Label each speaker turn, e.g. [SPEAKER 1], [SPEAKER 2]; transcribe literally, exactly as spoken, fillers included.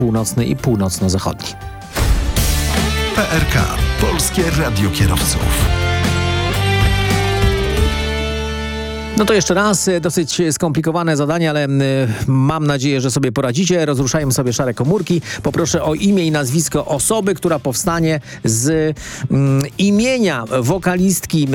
[SPEAKER 1] północny i północno-zachodni.
[SPEAKER 2] P R K. Polskie Radio Kierowców.
[SPEAKER 1] No to jeszcze raz, dosyć skomplikowane zadanie, ale mam nadzieję, że sobie poradzicie. Rozruszajmy sobie szare komórki. Poproszę o imię i nazwisko osoby, która powstanie z mm, imienia wokalistki